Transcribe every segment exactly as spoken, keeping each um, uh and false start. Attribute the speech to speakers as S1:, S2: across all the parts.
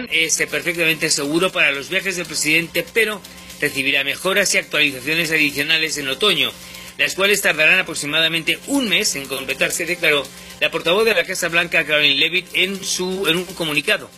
S1: es perfectamente seguro para los viajes del presidente, pero recibirá mejoras y actualizaciones adicionales en otoño, las cuales tardarán aproximadamente un mes en completarse, declaró la portavoz de la Casa Blanca, Caroline Leavitt, en, su, en un comunicado.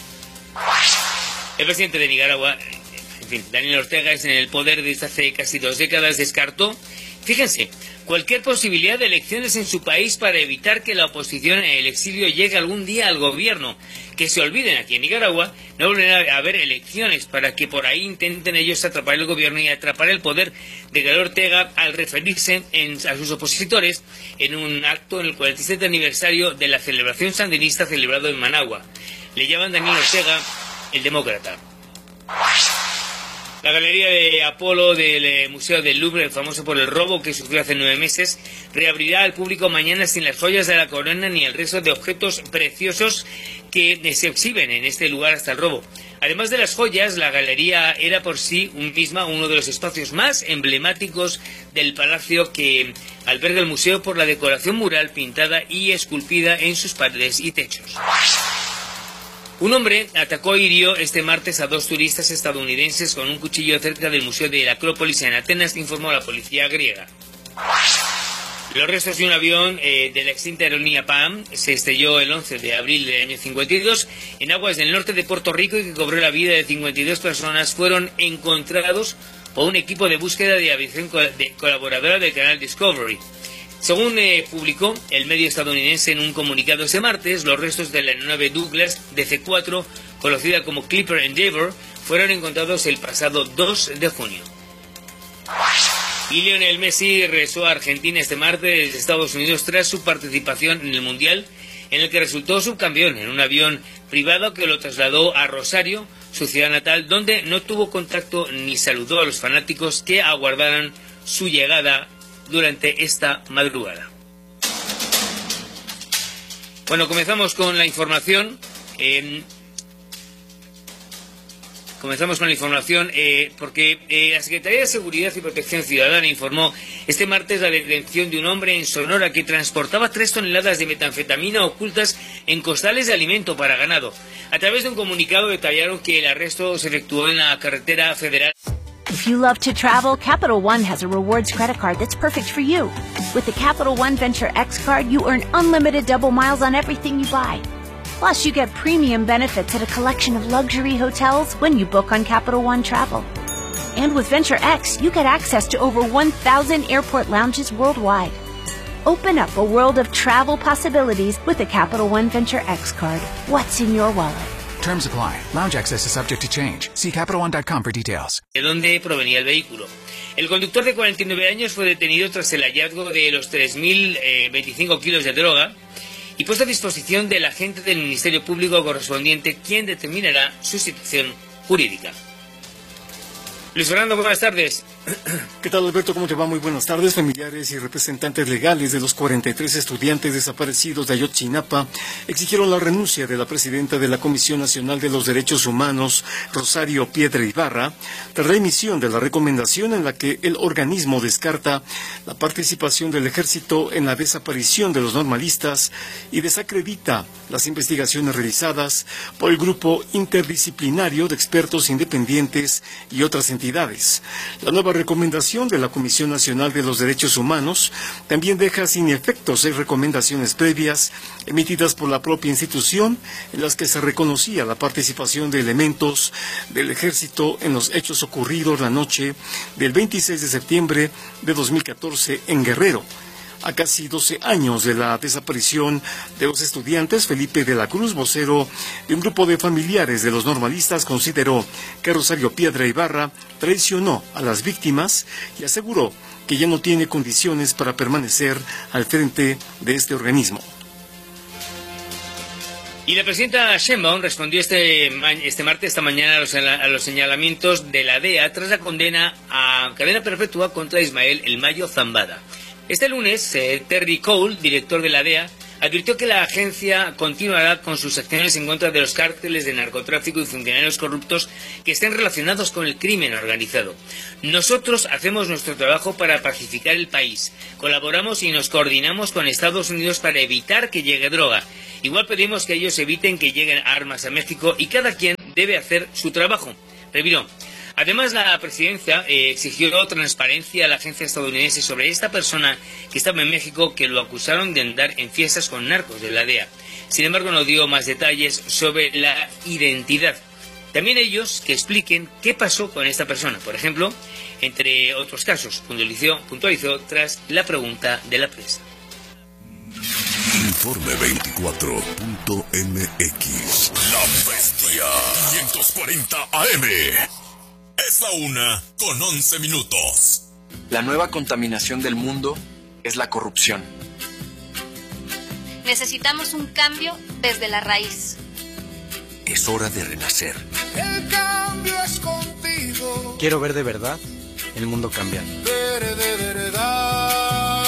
S1: El presidente de Nicaragua, en fin, Daniel Ortega, es en el poder desde hace casi dos décadas, descartó, fíjense, cualquier posibilidad de elecciones en su país para evitar que la oposición en el exilio llegue algún día al gobierno. Que se olviden, aquí en Nicaragua no volverá a haber elecciones para que por ahí intenten ellos atrapar el gobierno y atrapar el poder de Daniel Ortega, al referirse en, a sus opositores en un acto en el cuarenta y siete aniversario de la celebración sandinista celebrado en Managua. Le llaman Daniel Ortega el demócrata. La Galería de Apolo del Museo del Louvre, famoso por el robo que sufrió hace nueve meses, reabrirá al público mañana sin las joyas de la corona ni el resto de objetos preciosos que se exhiben en este lugar hasta el robo. Además de las joyas, la galería era por sí misma uno de los espacios más emblemáticos del palacio, que alberga el museo por la decoración mural pintada y esculpida en sus paredes y techos. Un hombre atacó e hirió este martes a dos turistas estadounidenses con un cuchillo cerca del Museo de la Acrópolis en Atenas, informó la policía griega. Los restos de un avión eh, de la extinta aerolínea P A M se estrelló el once de abril del año cincuenta y dos en aguas del norte de Puerto Rico y que cobró la vida de cincuenta y dos personas. Fueron encontrados por un equipo de búsqueda de aviación co de colaboradora del canal Discovery. Según eh, publicó el medio estadounidense en un comunicado ese martes, los restos de la aeronave Douglas D C cuatro, conocida como Clipper Endeavour, fueron encontrados el pasado dos de junio. Y Lionel Messi regresó a Argentina este martes desde Estados Unidos tras su participación en el Mundial, en el que resultó subcampeón en un avión privado que lo trasladó a Rosario, su ciudad natal, donde no tuvo contacto ni saludó a los fanáticos que aguardaran su llegada durante esta madrugada. Bueno, comenzamos con la información. Eh, comenzamos con la información eh, porque eh, la Secretaría de Seguridad y Protección Ciudadana informó este martes la detención de un hombre en Sonora que transportaba tres toneladas de metanfetamina ocultas en costales de alimento para ganado. A través de un comunicado detallaron que el arresto se efectuó en la carretera federal.
S2: If you love to travel, Capital One has a rewards credit card that's perfect for you. With the Capital One Venture X card, you earn unlimited double miles on everything you buy. Plus, you get premium benefits at a collection of luxury hotels when you book on Capital One Travel. And with Venture X, you get access to over one thousand airport lounges worldwide. Open up a world of travel possibilities with the Capital One Venture X card. What's in your wallet?
S3: Terms apply. Lounge access is subject to change. See Capital One dot com for details.
S1: ¿De dónde provenía el vehículo? El conductor de cuarenta y nueve años fue detenido tras el hallazgo de los tres mil veinticinco kilos de droga y puesto a disposición del agente del Ministerio Público correspondiente, quien determinará su situación jurídica. Luis Fernando, buenas tardes.
S4: ¿Qué tal, Alberto? ¿Cómo te va? Muy buenas tardes. Familiares y representantes legales de los cuarenta y tres estudiantes desaparecidos de Ayotzinapa exigieron la renuncia de la presidenta de la Comisión Nacional de los Derechos Humanos, Rosario Piedra Ibarra, tras la emisión de la recomendación en la que el organismo descarta la participación del ejército en la desaparición de los normalistas y desacredita las investigaciones realizadas por el grupo interdisciplinario de expertos independientes y otras entidades. La nueva recomendación de la Comisión Nacional de los Derechos Humanos también deja sin efecto seis recomendaciones previas emitidas por la propia institución, en las que se reconocía la participación de elementos del ejército en los hechos ocurridos la noche del veintiséis de septiembre de dos mil catorce en Guerrero. A casi doce años de la desaparición de los estudiantes, Felipe de la Cruz, vocero de un grupo de familiares de los normalistas, consideró que Rosario Piedra Ibarra traicionó a las víctimas y aseguró que ya no tiene condiciones para permanecer al frente de este organismo.
S1: Y la presidenta Sheinbaum respondió este, este martes, esta mañana, a los, a los señalamientos de la D E A tras la condena a cadena perpetua contra Ismael El Mayo Zambada. Este lunes, eh, Terry Cole, director de la D E A, advirtió que la agencia continuará con sus acciones en contra de los cárteles de narcotráfico y funcionarios corruptos que estén relacionados con el crimen organizado. Nosotros hacemos nuestro trabajo para pacificar el país. Colaboramos y nos coordinamos con Estados Unidos para evitar que llegue droga. Igual pedimos que ellos eviten que lleguen armas a México y cada quien debe hacer su trabajo, reviró. Además, la presidencia eh, exigió transparencia a la agencia estadounidense sobre esta persona que estaba en México, que lo acusaron de andar en fiestas con narcos de la D E A. Sin embargo, no dio más detalles sobre la identidad. También ellos que expliquen qué pasó con esta persona, por ejemplo, entre otros casos, puntualizó, puntualizó tras la pregunta de la prensa.
S5: Informe veinticuatro punto m x. La Bestia quinientos cuarenta A M. Es la una con once minutos.
S6: La nueva contaminación del mundo es la corrupción.
S7: Necesitamos un cambio desde la raíz.
S8: Es hora de renacer.
S9: El cambio es contigo.
S10: Quiero ver de verdad el mundo cambiar.
S9: Ver de verdad.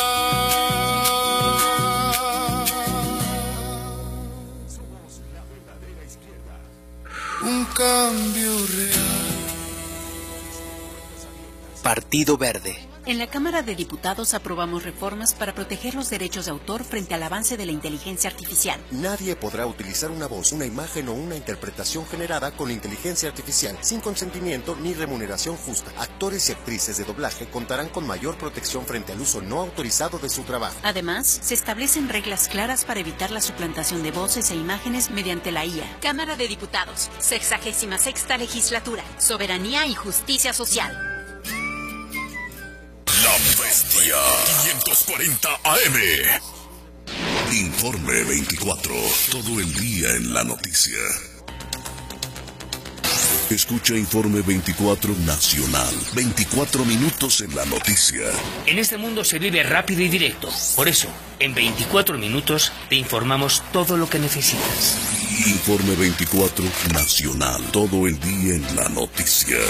S9: Un cambio real.
S8: Partido Verde.
S11: En la Cámara de Diputados aprobamos reformas para proteger los derechos de autor frente al avance de la inteligencia artificial.
S12: Nadie podrá utilizar una voz, una imagen o una interpretación generada con inteligencia artificial sin consentimiento ni remuneración justa. Actores y actrices de doblaje contarán con mayor protección frente al uso no autorizado de su trabajo.
S11: Además, se establecen reglas claras para evitar la suplantación de voces e imágenes mediante la I A.
S13: Cámara de Diputados, sexagésima sexta legislatura, soberanía y justicia social.
S5: La Bestia quinientos cuarenta A M. Informe veinticuatro. Todo el día en la noticia. Escucha Informe veinticuatro Nacional. veinticuatro minutos en la noticia.
S1: En este mundo se vive rápido y directo. Por eso, en veinticuatro minutos te informamos todo lo que necesitas.
S5: Informe veinticuatro Nacional. Todo el día en la noticia.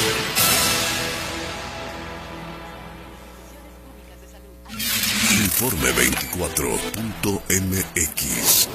S5: Informe veinticuatro punto m x.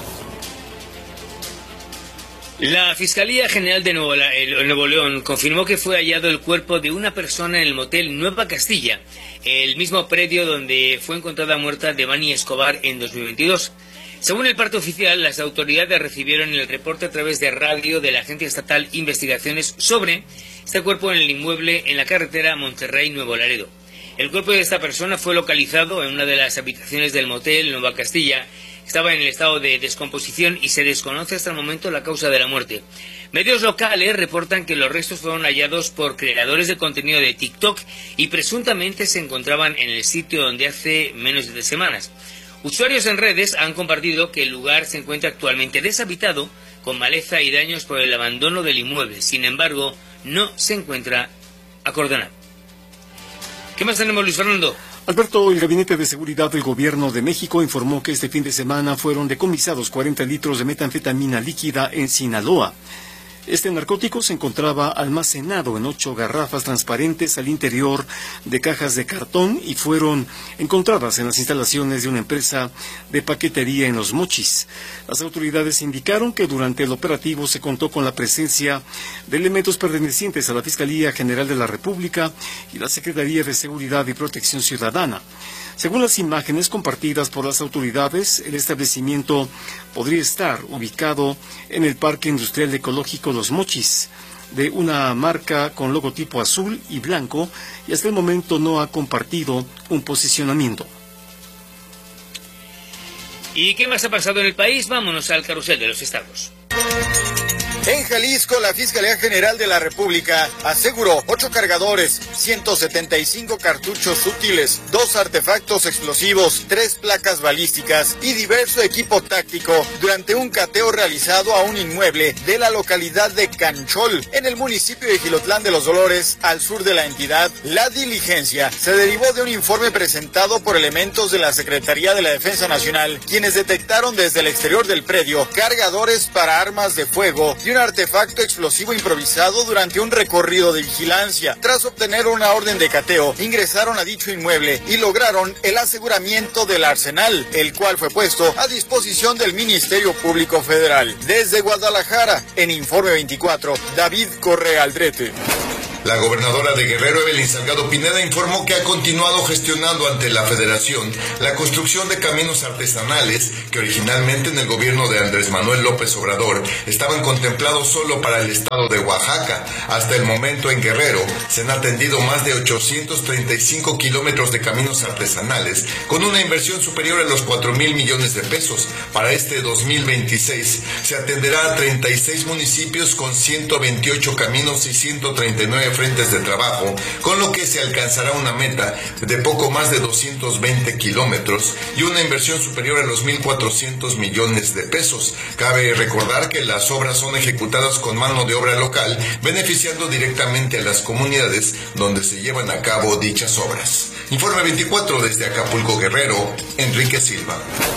S1: La Fiscalía General de Nuevo, el, Nuevo León confirmó que fue hallado el cuerpo de una persona en el motel Nueva Castilla, el mismo predio donde fue encontrada muerta Devani Escobar en dos mil veintidós. Según el parte oficial, las autoridades recibieron el reporte a través de radio de la Agencia Estatal Investigaciones sobre este cuerpo en el inmueble en la carretera Monterrey-Nuevo Laredo. El cuerpo de esta persona fue localizado en una de las habitaciones del motel Nueva Castilla. Estaba en el estado de descomposición y se desconoce hasta el momento la causa de la muerte. Medios locales reportan que los restos fueron hallados por creadores de contenido de TikTok y presuntamente se encontraban en el sitio donde hace menos de tres semanas. Usuarios en redes han compartido que el lugar se encuentra actualmente deshabitado, con maleza y daños por el abandono del inmueble. Sin embargo, no se encuentra acordonado. ¿Qué más tenemos, Luis Fernando?
S4: Alberto, el Gabinete de Seguridad del Gobierno de México informó que este fin de semana fueron decomisados cuarenta litros de metanfetamina líquida en Sinaloa. Este narcótico se encontraba almacenado en ocho garrafas transparentes al interior de cajas de cartón y fueron encontradas en las instalaciones de una empresa de paquetería en Los Mochis. Las autoridades indicaron que durante el operativo se contó con la presencia de elementos pertenecientes a la Fiscalía General de la República y la Secretaría de Seguridad y Protección Ciudadana. Según las imágenes compartidas por las autoridades, el establecimiento podría estar ubicado en el Parque Industrial Ecológico Los Mochis, de una marca con logotipo azul y blanco, y hasta el momento no ha compartido un posicionamiento.
S1: ¿Y qué más ha pasado en el país? Vámonos al carrusel de los estados.
S14: En Jalisco, la Fiscalía General de la República aseguró ocho cargadores, ciento setenta y cinco cartuchos útiles, dos artefactos explosivos, tres placas balísticas y diverso equipo táctico durante un cateo realizado a un inmueble de la localidad de Canchol, en el municipio de Jilotlán de los Dolores, al sur de la entidad. La diligencia se derivó de un informe presentado por elementos de la Secretaría de la Defensa Nacional, quienes detectaron desde el exterior del predio cargadores para armas de fuego y un artefacto explosivo improvisado durante un recorrido de vigilancia. Tras obtener una orden de cateo, ingresaron a dicho inmueble y lograron el aseguramiento del arsenal, el cual fue puesto a disposición del Ministerio Público Federal. Desde Guadalajara, en Informe veinticuatro, David Correa Aldrete.
S15: La gobernadora de Guerrero, Evelyn Salgado Pineda, informó que ha continuado gestionando ante la Federación la construcción de caminos artesanales que originalmente en el gobierno de Andrés Manuel López Obrador estaban contemplados solo para el estado de Oaxaca. Hasta el momento en Guerrero se han atendido más de ochocientos treinta y cinco kilómetros de caminos artesanales con una inversión superior a los cuatro mil millones de pesos. Para este dos mil veintiséis se atenderá a treinta y seis municipios con ciento veintiocho caminos y ciento treinta y nueve frentes de trabajo, con lo que se alcanzará una meta de poco más de doscientos veinte kilómetros y una inversión superior a los mil cuatrocientos millones de pesos. Cabe recordar que las obras son ejecutadas con mano de obra local, beneficiando directamente a las comunidades donde se llevan a cabo dichas obras. Informe veinticuatro desde Acapulco, Guerrero, Enrique Silva.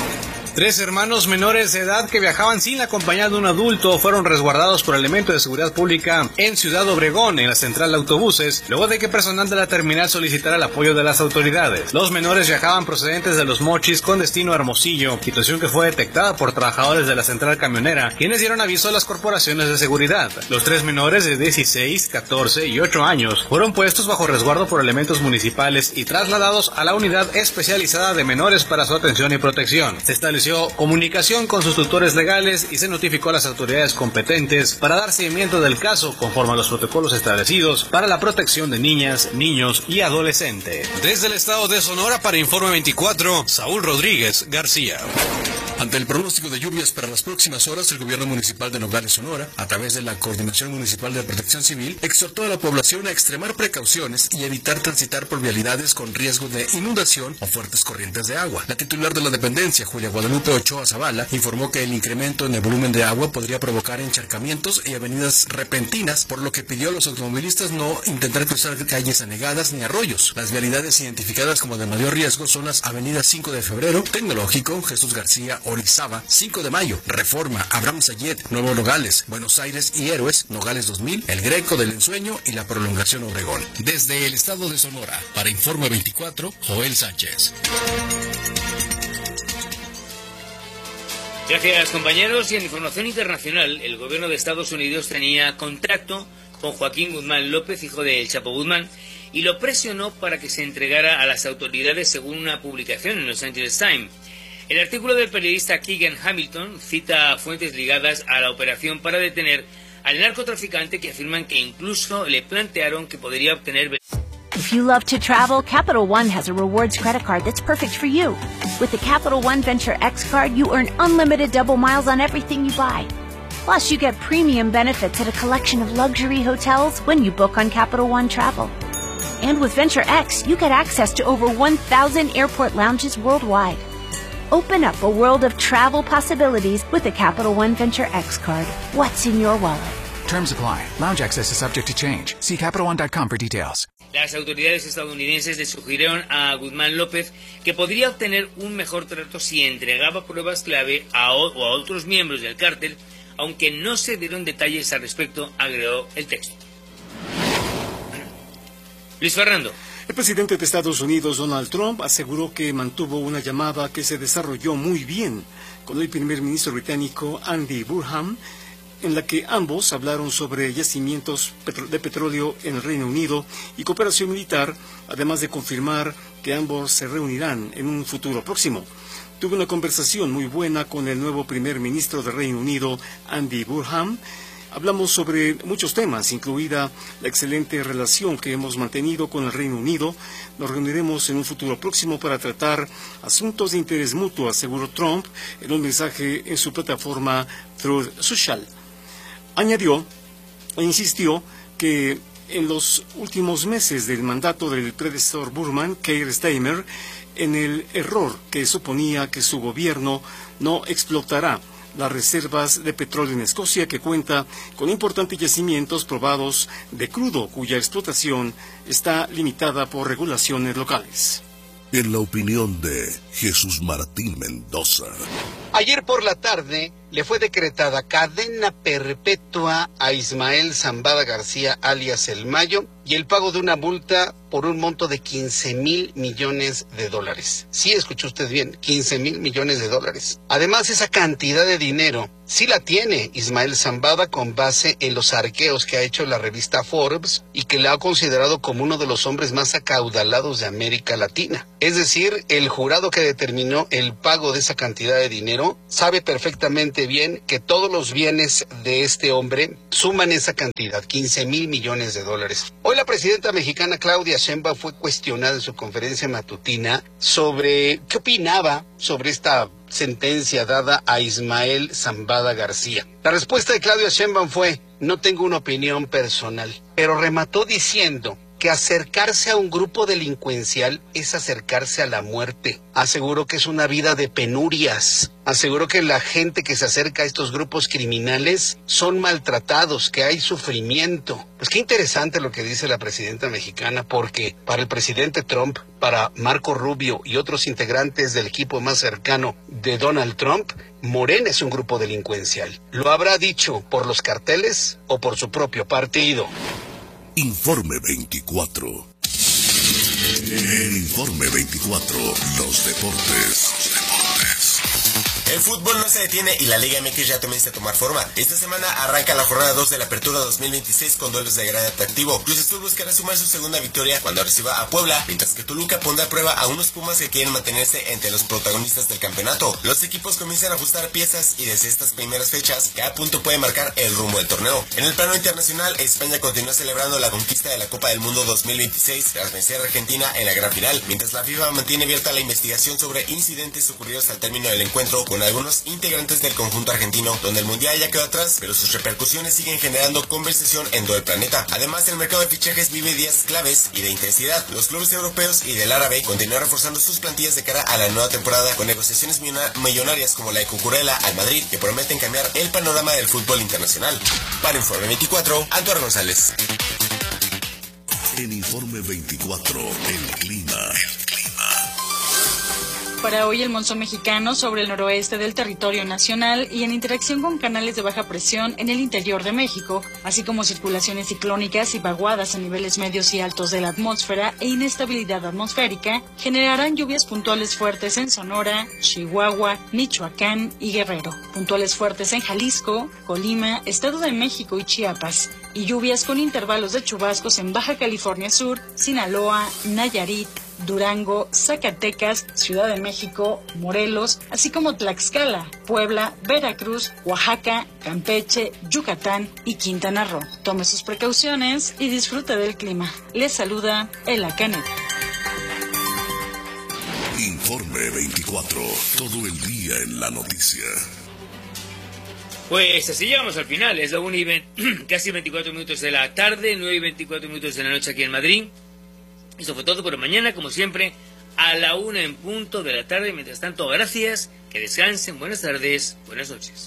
S16: Tres hermanos menores de edad que viajaban sin la compañía de un adulto fueron resguardados por elementos de seguridad pública en Ciudad Obregón, en la central de autobuses, luego de que personal de la terminal solicitara el apoyo de las autoridades. Los menores viajaban procedentes de Los Mochis con destino a Hermosillo, situación que fue detectada por trabajadores de la central camionera, quienes dieron aviso a las corporaciones de seguridad. Los tres menores de dieciséis, catorce y ocho años fueron puestos bajo resguardo por elementos municipales y trasladados a la unidad especializada de menores para su atención y protección. Se estableció comunicación con sus tutores legales y se notificó a las autoridades competentes para dar seguimiento del caso conforme a los protocolos establecidos para la protección de niñas, niños y adolescentes. Desde el estado de Sonora para Informe veinticuatro, Saúl Rodríguez García.
S17: Ante el pronóstico de lluvias para las próximas horas, el gobierno municipal de Nogales, Sonora, a través de la Coordinación Municipal de Protección Civil, exhortó a la población a extremar precauciones y evitar transitar por vialidades con riesgo de inundación o fuertes corrientes de agua. La titular de la dependencia, Julia Guadalupe Ochoa Zavala, informó que el incremento en el volumen de agua podría provocar encharcamientos y avenidas repentinas, por lo que pidió a los automovilistas no intentar cruzar calles anegadas ni arroyos. Las vialidades identificadas como de mayor riesgo son las avenidas cinco de febrero, Tecnológico, Jesús García, Orizaba, cinco de mayo, Reforma, Abraham Sayet, Nuevo Nogales, Buenos Aires y Héroes, Nogales dos mil, El Greco del Ensueño y la Prolongación Obregón. Desde el estado de Sonora, para Informe veinticuatro, Joel Sánchez.
S1: Gracias, compañeros. Y en información internacional, el gobierno de Estados Unidos tenía contacto con Joaquín Guzmán López, hijo del Chapo Guzmán, y lo presionó para que se entregara a las autoridades, según una publicación en Los Angeles Times. El artículo del periodista Keegan Hamilton cita fuentes ligadas a la operación para detener al narcotraficante que afirman que incluso le plantearon que podría obtener...
S2: If you love to travel, Capital One has a rewards credit card that's perfect for you. With the Capital One Venture X card, you earn unlimited double miles on everything you buy. Plus, you get premium benefits at a collection of luxury hotels when you book on Capital One Travel. And with Venture X, you get access to over one thousand airport lounges worldwide. Open up a world of travel possibilities with the Capital One Venture X card. What's in your wallet?
S3: Terms apply. Lounge access is subject to change. See Capital One dot com for details.
S1: Las autoridades estadounidenses le sugirieron a Guzmán López que podría obtener un mejor trato si entregaba pruebas clave a, o, o a otros miembros del cártel, aunque no se dieron detalles al respecto, agregó el texto. Luis Fernando.
S4: El presidente de Estados Unidos, Donald Trump, aseguró que mantuvo una llamada que se desarrolló muy bien con el primer ministro británico Andy Burnham, en la que ambos hablaron sobre yacimientos de petróleo en el Reino Unido y cooperación militar, además de confirmar que ambos se reunirán en un futuro próximo. Tuve una conversación muy buena con el nuevo primer ministro del Reino Unido, Andy Burnham. Hablamos sobre muchos temas, incluida la excelente relación que hemos mantenido con el Reino Unido. Nos reuniremos en un futuro próximo para tratar asuntos de interés mutuo, aseguró Trump en un mensaje en su plataforma Truth Social. Añadió e insistió que en los últimos meses del mandato del predecesor Burman, Keir Starmer, en el error que suponía que su gobierno no explotará las reservas de petróleo en Escocia, que cuenta con importantes yacimientos probados de crudo, cuya explotación está limitada por regulaciones locales.
S5: En la opinión de Jesús Martín Mendoza.
S18: Ayer por la tarde le fue decretada cadena perpetua a Ismael Zambada García, alias El Mayo, y el pago de una multa por un monto de quince mil millones de dólares. Sí, escuchó usted bien, quince mil millones de dólares. Además, esa cantidad de dinero sí la tiene Ismael Zambada con base en los arqueos que ha hecho la revista Forbes y que le ha considerado como uno de los hombres más acaudalados de América Latina. Es decir, el jurado que determinó el pago de esa cantidad de dinero sabe perfectamente bien que todos los bienes de este hombre suman esa cantidad, quince mil millones de dólares. Hoy la presidenta mexicana Claudia Sheinbaum fue cuestionada en su conferencia matutina sobre qué opinaba sobre esta sentencia dada a Ismael Zambada García. La respuesta de Claudia Sheinbaum fue: no tengo una opinión personal, pero remató diciendo que acercarse a un grupo delincuencial es acercarse a la muerte. Aseguró que es una vida de penurias. Aseguró que la gente que se acerca a estos grupos criminales son maltratados, que hay sufrimiento. Pues qué interesante lo que dice la presidenta mexicana, porque para el presidente Trump, para Marco Rubio y otros integrantes del equipo más cercano de Donald Trump, Morena es un grupo delincuencial. ¿Lo habrá dicho por los carteles o por su propio partido?
S5: Informe veinticuatro. En Informe veinticuatro, los deportes. Los deportes.
S19: El fútbol no se detiene y la Liga M X ya comienza a tomar forma. Esta semana arranca la jornada dos de la Apertura dos mil veintiséis con duelos de gran atractivo. Cruz Azul buscará sumar su segunda victoria cuando reciba a Puebla, mientras que Toluca pondrá a prueba a unos Pumas que quieren mantenerse entre los protagonistas del campeonato. Los equipos comienzan a ajustar piezas y desde estas primeras fechas cada punto puede marcar el rumbo del torneo. En el plano internacional, España continúa celebrando la conquista de la Copa del Mundo dos mil veintiséis tras vencer a Argentina en la gran final, mientras la FIFA mantiene abierta la investigación sobre incidentes ocurridos al término del encuentro con algunos integrantes del conjunto argentino, donde el mundial ya quedó atrás, pero sus repercusiones siguen generando conversación en todo el planeta. Además, el mercado de fichajes vive días claves y de intensidad. Los clubes europeos y del árabe continúan reforzando sus plantillas de cara a la nueva temporada con negociaciones millonarias como la de Cucurella al Madrid, que prometen cambiar el panorama del fútbol internacional. Para Informe veinticuatro, Antonio González.
S5: En Informe veinticuatro, el clima. El clima.
S20: Para hoy el monzón mexicano sobre el noroeste del territorio nacional y en interacción con canales de baja presión en el interior de México, así como circulaciones ciclónicas y vaguadas en niveles medios y altos de la atmósfera e inestabilidad atmosférica, generarán lluvias puntuales fuertes en Sonora, Chihuahua, Michoacán y Guerrero, puntuales fuertes en Jalisco, Colima, Estado de México y Chiapas, y lluvias con intervalos de chubascos en Baja California Sur, Sinaloa, Nayarit, Durango, Zacatecas, Ciudad de México, Morelos, así como Tlaxcala, Puebla, Veracruz, Oaxaca, Campeche, Yucatán y Quintana Roo. Tome sus precauciones y disfrute del clima. Les saluda Ela Canet.
S5: Informe veinticuatro, todo el día en la noticia.
S1: Pues así llegamos al final, es la una y veinte, casi veinticuatro minutos de la tarde, nueve y veinticuatro minutos de la noche aquí en Madrid. Eso fue todo por mañana, como siempre, a la una en punto de la tarde. Mientras tanto, gracias, que descansen, buenas tardes, buenas noches.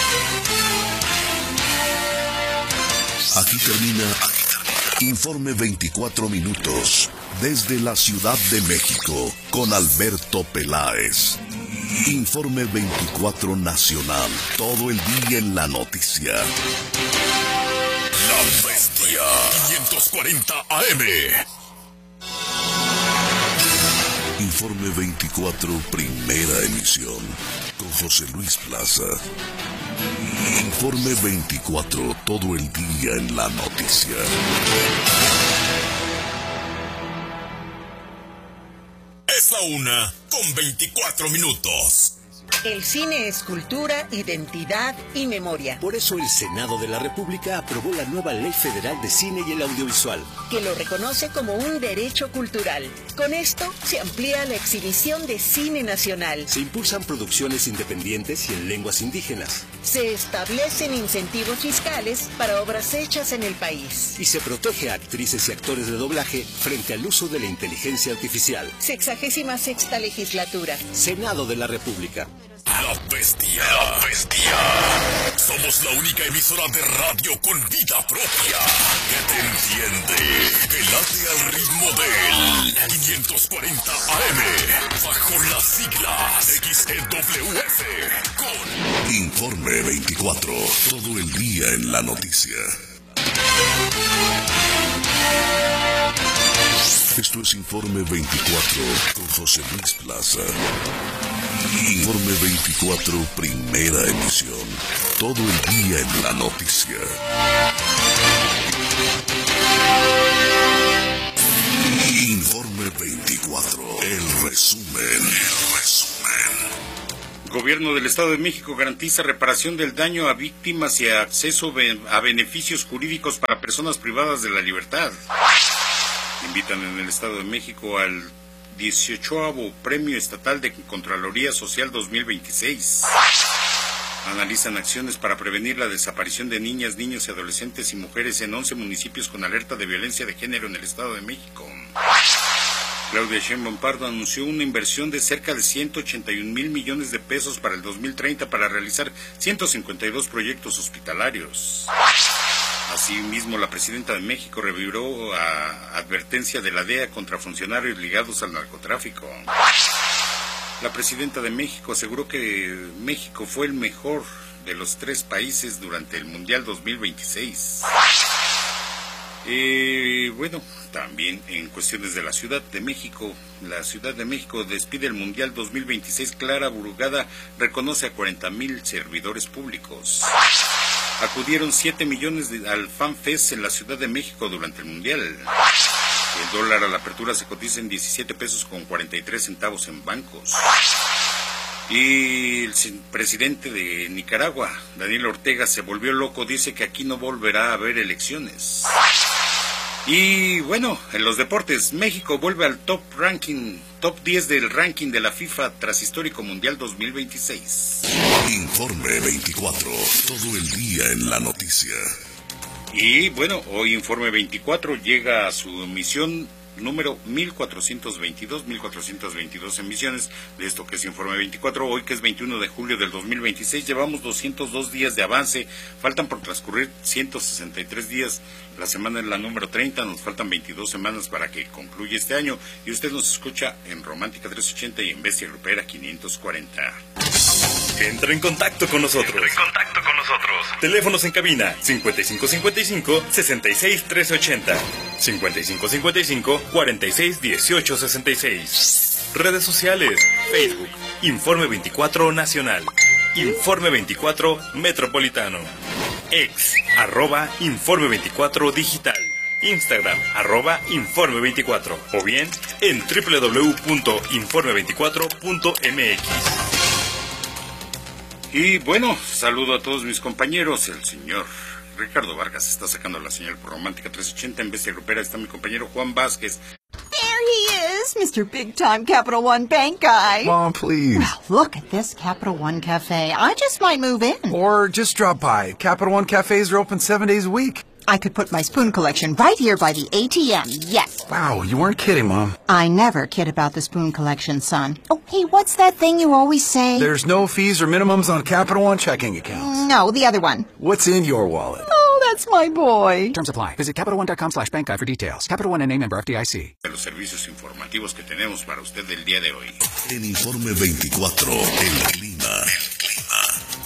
S5: Aquí termina Informe veinticuatro minutos, desde la Ciudad de México, con Alberto Peláez. Informe veinticuatro Nacional, todo el día en la noticia. La Bestia, quinientos cuarenta A M. Informe veinticuatro, primera emisión, con José Luis Plaza. Informe veinticuatro, todo el día en la noticia. Es la una con veinticuatro minutos.
S21: El cine es cultura, identidad y memoria.
S22: Por eso el Senado de la República aprobó la nueva Ley Federal de Cine y el Audiovisual,
S21: que lo reconoce como un derecho cultural. Con esto se amplía la exhibición de cine nacional.
S22: Se impulsan producciones independientes y en lenguas indígenas.
S21: Se establecen incentivos fiscales para obras hechas en el país.
S22: Y se protege a actrices y actores de doblaje frente al uso de la inteligencia artificial.
S21: Sexagésima sexta legislatura.
S22: Senado de la República.
S5: La Bestia. La Bestia. Somos la única emisora de radio con vida propia que te entiende, que late al ritmo del quinientos cuarenta A M, bajo las siglas X E W F, con Informe veinticuatro, todo el día en la noticia. Esto es Informe veinticuatro con José Luis Plaza. Informe veinticuatro, primera emisión. Todo el día en la noticia. Informe veinticuatro, el resumen. El resumen.
S6: Gobierno del Estado de México garantiza reparación del daño a víctimas y acceso a beneficios jurídicos para personas privadas de la libertad. Invitan en el Estado de México al dieciochoavo Premio Estatal de Contraloría Social dos mil veintiséis. Analizan acciones para prevenir la desaparición de niñas, niños y adolescentes y mujeres en once municipios con alerta de violencia de género en el Estado de México. Claudia Sheinbaum Pardo anunció una inversión de cerca de ciento ochenta y un mil millones de pesos para el dos mil treinta para realizar ciento cincuenta y dos proyectos hospitalarios. Asimismo, la presidenta de México reviró a advertencia de la D E A contra funcionarios ligados al narcotráfico. La presidenta de México aseguró que México fue el mejor de los tres países durante el Mundial dos mil veintiséis. Eh, bueno, también en cuestiones de la Ciudad de México, la Ciudad de México despide el Mundial dos mil veintiséis. Clara Burgada reconoce a cuarenta mil servidores públicos. Acudieron siete millones de, al FanFest en la Ciudad de México durante el Mundial. El dólar a la apertura se cotiza en diecisiete pesos con cuarenta y tres centavos en bancos. Y el presidente de Nicaragua, Daniel Ortega, se volvió loco, dice que aquí no volverá a haber elecciones. Y bueno, en los deportes, México vuelve al top ranking, top diez del ranking de la FIFA tras Histórico Mundial dos mil veintiséis.
S5: Informe veinticuatro, todo el día en la noticia.
S6: Y bueno, hoy Informe veinticuatro llega a su emisión número mil cuatrocientos veintidós, mil cuatrocientos veintidós emisiones de esto que es Informe veinticuatro, hoy que es veintiuno de julio del dos mil veintiséis, llevamos doscientos dos días de avance, faltan por transcurrir ciento sesenta y tres días, la semana es la número treinta, nos faltan veintidós semanas para que concluya este año, y usted nos escucha en Romántica trescientos ochenta y en Bestia Grupera quinientos cuarenta.
S7: Entra en contacto con nosotros.
S23: Entra en contacto con nosotros.
S7: Teléfonos en cabina cincuenta y cinco cincuenta y cinco, sesenta y seis trece ochenta, cincuenta y cinco cincuenta y cinco, cuarenta y seis dieciocho sesenta y seis. Redes sociales: Facebook, Informe veinticuatro Nacional, Informe veinticuatro Metropolitano, Ex, arroba Informe veinticuatro Digital, Instagram, arroba Informe veinticuatro, o bien en doble u doble u doble u punto informe veinticuatro punto m x.
S6: Y bueno, saludo a todos mis compañeros. El señor Ricardo Vargas está sacando la señal por Romántica trescientos ochenta. En Bestia Grupera está mi compañero Juan Vázquez.
S24: There he is, Mister Big Time Capital One Bank Guy.
S25: Mom, please.
S24: Well, look at this Capital One Cafe. I just might move in.
S25: Or just drop by. Capital One cafes are open seven days a week.
S24: I could put my spoon collection right here by the A T M, yes.
S25: Wow, you weren't kidding, Mom.
S24: I never kid about the spoon collection, son. Oh, hey, what's that thing you always say?
S25: There's no fees or minimums on Capital One checking accounts.
S24: No, the other one.
S25: What's in your wallet?
S24: Oh, that's my boy.
S3: Terms apply. Visit Capital One dot com slash bank guide for details. Capital One N A member F D I C.
S6: De los servicios informativos que tenemos para usted del día de hoy.
S5: En Informe veinticuatro, el clima. El clima.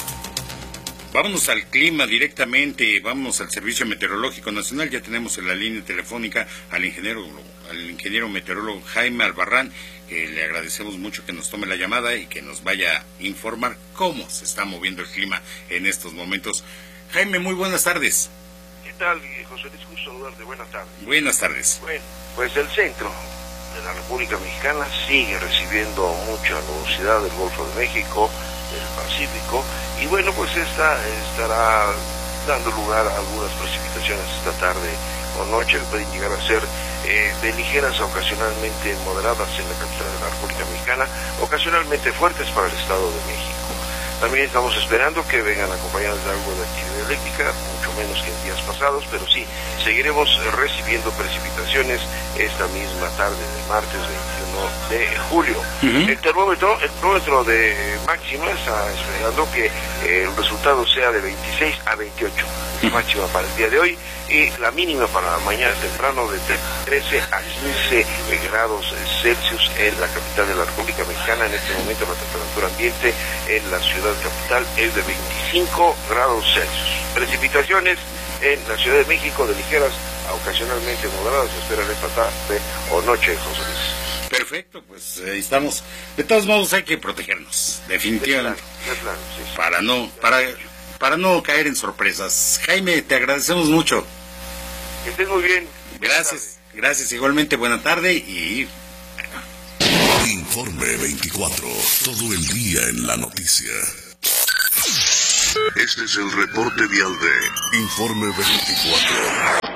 S6: Vámonos al clima directamente, vamos al Servicio Meteorológico Nacional. Ya tenemos en la línea telefónica al ingeniero, al ingeniero meteorólogo Jaime Albarrán, que le agradecemos mucho que nos tome la llamada y que nos vaya a informar cómo se está moviendo el clima en estos momentos. Jaime, muy buenas tardes.
S26: ¿Qué tal, José Luis? Gusto saludarte. Buenas tardes.
S6: Buenas tardes.
S26: Bueno, pues el centro de la República Mexicana sigue recibiendo mucha nubosidad del Golfo de México, del Pacífico, y bueno, pues esta estará dando lugar a algunas precipitaciones esta tarde o noche, que pueden llegar a ser eh, de ligeras a ocasionalmente moderadas en la capital de la República Mexicana, ocasionalmente fuertes para el Estado de México. También estamos esperando que vengan acompañados de algo de actividad eléctrica, mucho menos que en días pasados, pero sí, seguiremos recibiendo precipitaciones esta misma tarde del martes veintiuno de julio. Uh-huh. El termómetro, el termómetro de máxima está esperando que eh, el resultado sea de veintiséis a veintiocho, la máxima para el día de hoy, y la mínima para mañana temprano de trece a quince grados Celsius en la capital de la República Mexicana. En este momento la temperatura ambiente en la ciudad capital es de veinticinco grados Celsius. Precipitaciones en la Ciudad de México de ligeras ocasionalmente moderadas se esperan esta tarde o noche, José Luis.
S6: Perfecto, pues ahí estamos. De todos modos hay que protegernos, definitivamente.
S26: De plan, de plan, sí, sí.
S6: Para no, para, para no caer en sorpresas. Jaime, te agradecemos mucho.
S26: Que estés muy bien.
S6: Gracias, gracias igualmente, buena tarde y...
S5: Informe veinticuatro, todo el día en la noticia. Este es el reporte vial de Informe veinticuatro.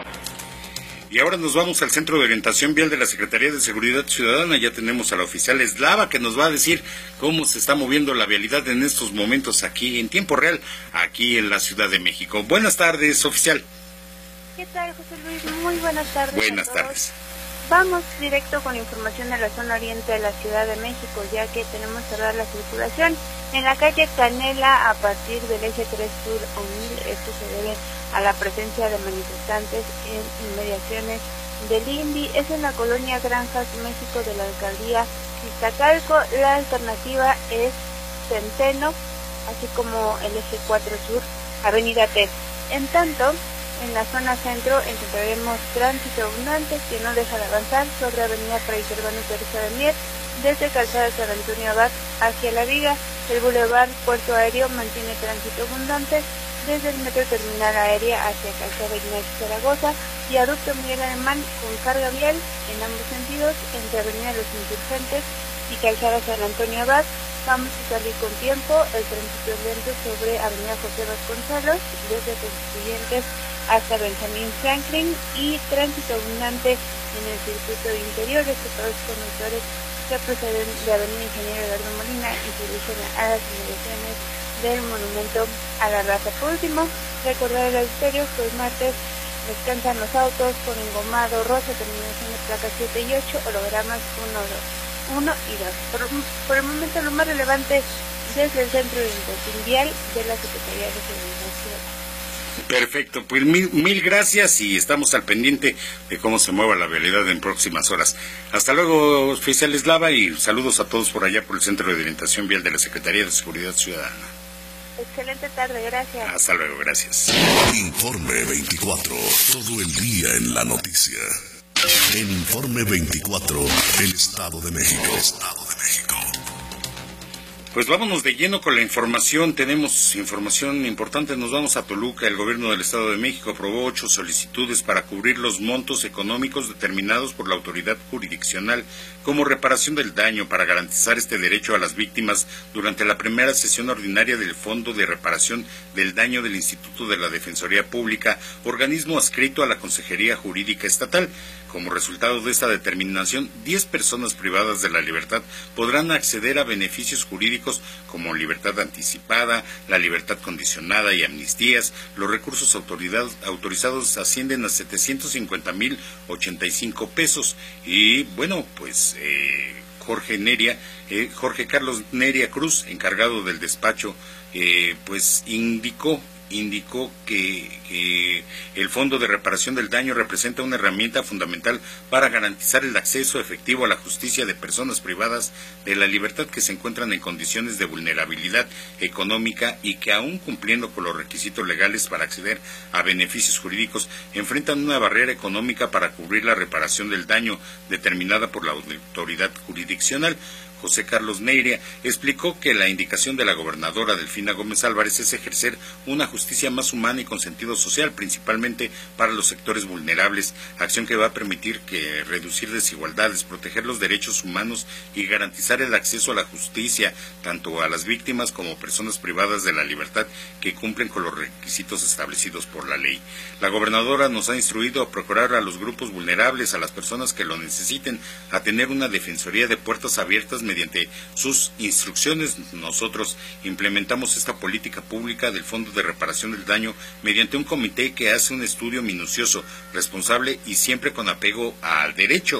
S6: Y ahora nos vamos al Centro de Orientación Vial de la Secretaría de Seguridad Ciudadana. Ya tenemos a la oficial Eslava que nos va a decir cómo se está moviendo la vialidad en estos momentos aquí en tiempo real, aquí en la Ciudad de México. Buenas tardes, oficial.
S8: ¿Qué tal, José Luis? Muy buenas tardes.
S6: Buenas tardes.
S8: Vamos directo con información de la zona oriente de la Ciudad de México, ya que tenemos cerrada la circulación en la calle Canela a partir del eje tres Sur a Mil. Esto se debe a la presencia de manifestantes en inmediaciones del I N V I. Es en la colonia Granjas México de la alcaldía Iztacalco. La alternativa es Centeno, así como el eje cuatro Sur, avenida T. En tanto, en la zona centro encontraremos tránsito abundante que no deja de avanzar sobre avenida Fray Servando Teresa de Mier, desde Calzada San Antonio Abad hacia La Viga. El bulevar Puerto Aéreo mantiene tránsito abundante desde el metro terminal aérea hacia Calzada Ignacio Zaragoza, viaducto Miguel Alemán con carga vial en ambos sentidos entre avenida Los Insurgentes y Calzada San Antonio Abad. Vamos a salir con tiempo. El tránsito lento sobre avenida José Vasconcelos desde Constituyentes hasta Benjamín Franklin, y tránsito abundante en el circuito interior. Estos todos los conductores que proceden de avenida Ingeniero Eduardo Molina y se dirigen a las inmediaciones del monumento a la raza. Por último, recordar el auditorio que hoy martes descansan los autos con engomado rosa, terminación de placas siete y ocho, hologramas uno y dos. Por, por el momento lo más relevante desde el Centro de Orientación Vial de la Secretaría de Seguridad Ciudadana.
S6: Perfecto, pues mil, mil gracias y estamos al pendiente de cómo se mueva la vialidad en próximas horas. Hasta luego, oficial Eslava, y saludos a todos por allá por el Centro de Orientación Vial de la Secretaría de Seguridad Ciudadana.
S8: Excelente tarde, gracias.
S6: Hasta luego, gracias.
S5: Informe veinticuatro, todo el día en la noticia. En Informe veinticuatro, el Estado de México. Estado de México.
S6: Pues vámonos de lleno con la información. Tenemos información importante. Nos vamos a Toluca. El gobierno del Estado de México aprobó ocho solicitudes para cubrir los montos económicos determinados por la autoridad jurisdiccional como reparación del daño para garantizar este derecho a las víctimas durante la primera sesión ordinaria del Fondo de Reparación del Daño del Instituto de la Defensoría Pública, organismo adscrito a la Consejería Jurídica Estatal. Como resultado de esta determinación, diez personas privadas de la libertad podrán acceder a beneficios jurídicos como libertad anticipada, la libertad condicionada y amnistías. Los recursos autorizados ascienden a setecientos cincuenta mil ochenta y cinco pesos. Y bueno, pues eh, Jorge Neria, eh, Jorge Carlos Neria Cruz, encargado del despacho, eh, pues indicó indicó que, que el Fondo de Reparación del Daño representa una herramienta fundamental para garantizar el acceso efectivo a la justicia de personas privadas de la libertad que se encuentran en condiciones de vulnerabilidad económica y que, aún cumpliendo con los requisitos legales para acceder a beneficios jurídicos, enfrentan una barrera económica para cubrir la reparación del daño determinada por la autoridad jurisdiccional. José Carlos Neiria explicó que la indicación de la gobernadora Delfina Gómez Álvarez es ejercer una justicia más humana y con sentido social, principalmente para los sectores vulnerables, acción que va a permitir que reducir desigualdades, proteger los derechos humanos y garantizar el acceso a la justicia, tanto a las víctimas como personas privadas de la libertad que cumplen con los requisitos establecidos por la ley. La gobernadora nos ha instruido a procurar a los grupos vulnerables, a las personas que lo necesiten, a tener una defensoría de puertas abiertas mediante sus instrucciones. Nosotros implementamos esta política pública del Fondo de Reparación del Daño mediante un comité que hace un estudio minucioso, responsable y siempre con apego al derecho.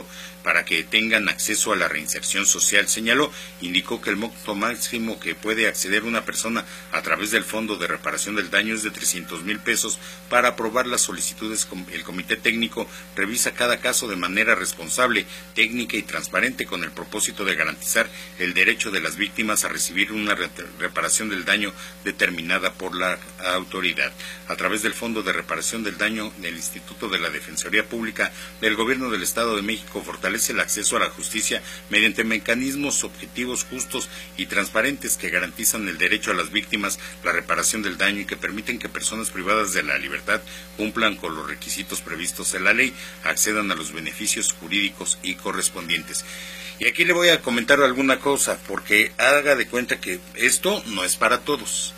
S6: para que tengan acceso a la reinserción social. Señaló, indicó que el monto máximo que puede acceder una persona a través del Fondo de Reparación del Daño es de trescientos mil pesos. Para aprobar las solicitudes, el Comité Técnico revisa cada caso de manera responsable, técnica y transparente, con el propósito de garantizar el derecho de las víctimas a recibir una reparación del daño determinada por la autoridad. A través del Fondo de Reparación del Daño del Instituto de la Defensoría Pública del Gobierno del Estado de México fortalece el acceso a la justicia mediante mecanismos objetivos, justos y transparentes que garantizan el derecho a las víctimas, la reparación del daño y que permiten que personas privadas de la libertad cumplan con los requisitos previstos en la ley, accedan a los beneficios jurídicos y correspondientes. Y aquí le voy a comentar alguna cosa, porque haga de cuenta que esto no es para todos.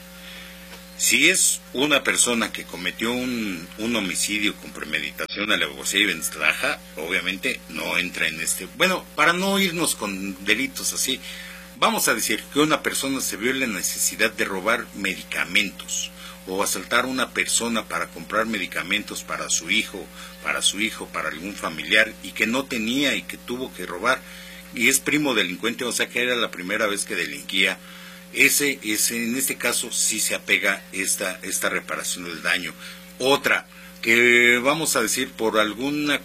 S6: Si es una persona que cometió un, un homicidio con premeditación, alevosía y ventaja, obviamente no entra en este... Bueno, para no irnos con delitos así, vamos a decir que una persona se vio en la necesidad de robar medicamentos o asaltar a una persona para comprar medicamentos para su hijo, para su hijo, para algún familiar, y que no tenía y que tuvo que robar, y es primo delincuente, o sea que era la primera vez que delinquía. Ese, ese, en este caso sí se apega esta, esta reparación del daño. Otra, que vamos a decir por alguna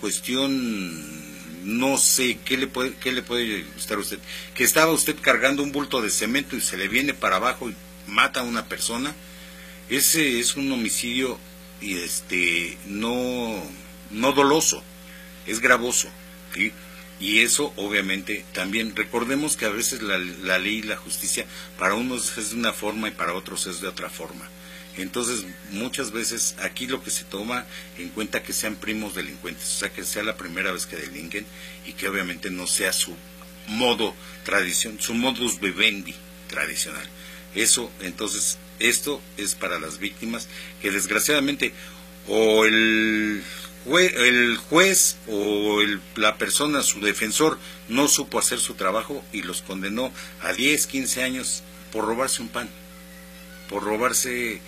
S6: cuestión, no sé, ¿qué le puede, qué le puede gustar a usted? Que estaba usted cargando un bulto de cemento y se le viene para abajo y mata a una persona. Ese es un homicidio y este no, no doloso, es gravoso, ¿sí? Y eso, obviamente, también, recordemos que a veces la, la ley y la justicia, para unos es de una forma y para otros es de otra forma. Entonces, muchas veces aquí lo que se toma en cuenta que sean primos delincuentes, o sea, que sea la primera vez que delinquen y que obviamente no sea su modo tradición, su modus vivendi tradicional. Eso, entonces, esto es para las víctimas que desgraciadamente o el... el juez o el, la persona, su defensor, no supo hacer su trabajo y los condenó a diez, quince años por robarse un pan, por robarse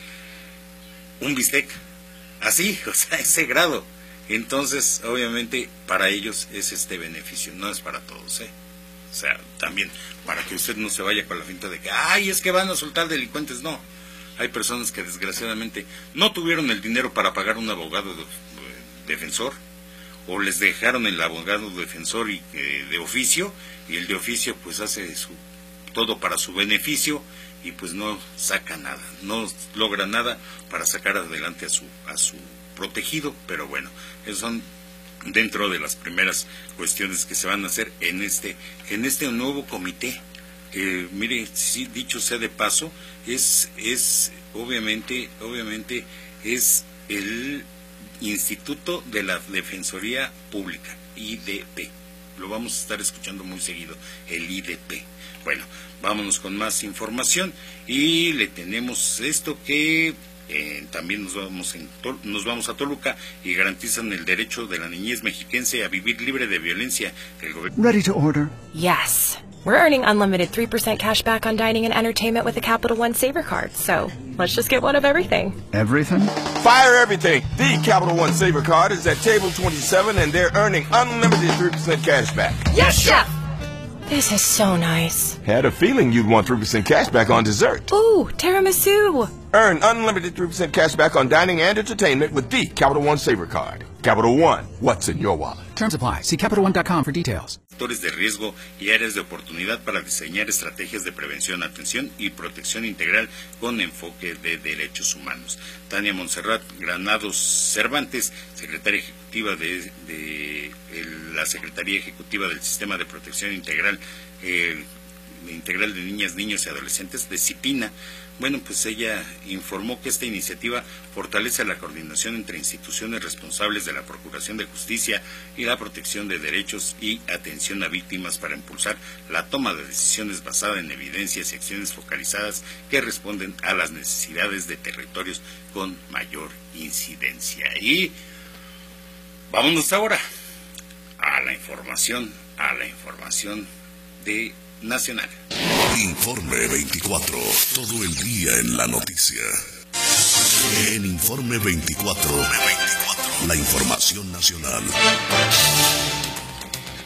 S6: un bistec, así, o sea, ese grado. Entonces, obviamente, para ellos es este beneficio, no es para todos, ¿eh? O sea, también, para que usted no se vaya con la finta de que, ay, es que van a soltar delincuentes, no. Hay personas que desgraciadamente no tuvieron el dinero para pagar un abogado de, defensor, o les dejaron el abogado defensor y, eh, de oficio, y el de oficio pues hace su, todo para su beneficio y pues no saca nada, no logra nada para sacar adelante a su, a su protegido. Pero bueno, esos son dentro de las primeras cuestiones que se van a hacer en este, en este nuevo comité. Eh, mire, sí, dicho sea de paso, es, es obviamente, obviamente es el Instituto de la Defensoría Pública, I D P. Lo vamos a estar escuchando muy seguido, el I D P. Bueno, vámonos con más información y le tenemos esto que eh, también nos vamos, en, nos vamos a Toluca y garantizan el derecho de la niñez mexiquense a vivir libre de violencia. El gobierno...
S9: Ready to order?
S10: Yes. We're earning unlimited three percent cash back on dining and entertainment with the Capital One Saver Card, so let's just get one of everything.
S9: Everything?
S11: Fire everything! The Capital One Saver Card is at table twenty-seven and they're earning unlimited three percent cash back.
S10: Yes, Chef! This is so nice.
S11: Had a feeling you'd want three percent cash back on dessert.
S10: Ooh, tiramisu!
S11: Earn unlimited three percent cash back on dining and entertainment with the Capital One Saver Card. Capital One, what's in your wallet?
S3: Terms apply. See Capital One dot com for details.
S6: Factores de riesgo y áreas de oportunidad para diseñar estrategias de prevención, atención y protección integral con enfoque de derechos humanos. Tania Montserrat Granados Cervantes, secretaria ejecutiva de, de el, la Secretaría Ejecutiva del Sistema de Protección Integral, eh, Integral de Niñas, Niños y Adolescentes, de CIPINA. Bueno, pues ella informó que esta iniciativa fortalece la coordinación entre instituciones responsables de la Procuración de Justicia y la protección de derechos y atención a víctimas para impulsar la toma de decisiones basada en evidencias y acciones focalizadas que responden a las necesidades de territorios con mayor incidencia. Y vámonos ahora a la información, a la información de nacional.
S5: Informe veinticuatro, todo el día en la noticia. En Informe veinticuatro, la información nacional.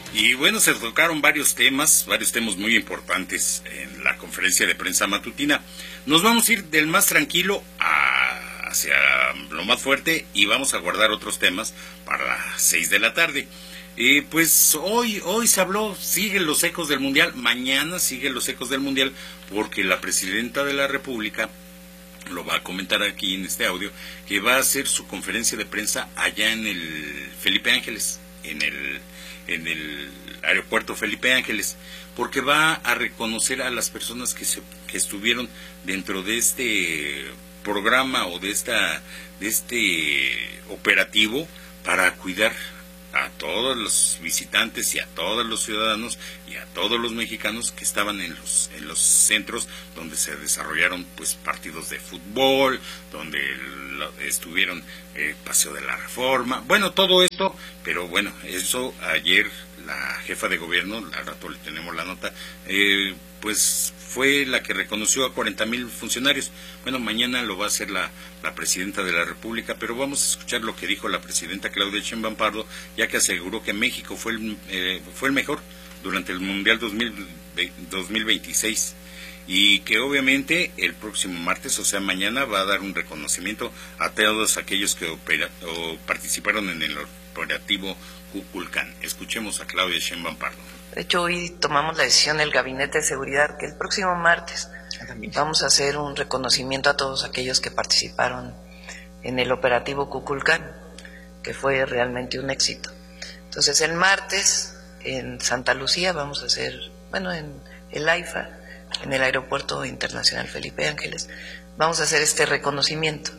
S6: Y bueno, se tocaron varios temas, varios temas muy importantes en la conferencia de prensa matutina. Nos vamos a ir del más tranquilo a, hacia lo más fuerte y vamos a guardar otros temas para las seis de la tarde. Eh, pues hoy, hoy se habló, siguen los ecos del Mundial, mañana siguen los ecos del Mundial, porque la presidenta de la República lo va a comentar aquí en este audio, que va a hacer su conferencia de prensa allá en el Felipe Ángeles, en el en el aeropuerto Felipe Ángeles, porque va a reconocer a las personas que se, que estuvieron dentro de este programa o de esta de este operativo para cuidar a todos los visitantes y a todos los ciudadanos y a todos los mexicanos que estaban en los en los centros donde se desarrollaron pues partidos de fútbol, donde lo, estuvieron eh, Paseo de la Reforma, bueno, todo esto, pero bueno, eso ayer la jefa de gobierno, al rato le tenemos la nota, eh, pues fue la que reconoció a cuarenta mil funcionarios. Bueno, mañana lo va a hacer la, la presidenta de la República, pero vamos a escuchar lo que dijo la presidenta Claudia Sheinbaum Pardo, ya que aseguró que México fue el, eh, fue el mejor durante el Mundial dos mil veintiséis y que obviamente el próximo martes, o sea mañana, va a dar un reconocimiento a todos aquellos que opera, o participaron en el operativo Kukulcán. Escuchemos a Claudia Sheinbaum Pardo.
S9: De hecho, hoy tomamos la decisión del Gabinete de Seguridad que el próximo martes vamos a hacer un reconocimiento a todos aquellos que participaron en el operativo Kukulcán, que fue realmente un éxito. Entonces, el martes en Santa Lucía vamos a hacer, bueno, en el AIFA, en el Aeropuerto Internacional Felipe Ángeles, vamos a hacer este reconocimiento.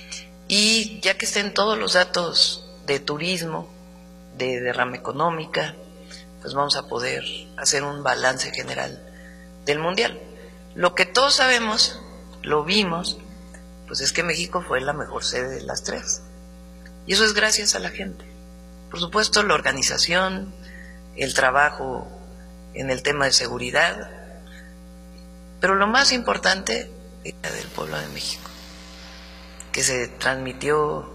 S9: Y ya que estén todos los datos de turismo, de derrama económica, pues vamos a poder hacer un balance general del Mundial. Lo que todos sabemos, lo vimos, pues es que México fue la mejor sede de las tres. Y eso es gracias a la gente. Por supuesto, la organización, el trabajo en el tema de seguridad, pero lo más importante era del pueblo de México, que se transmitió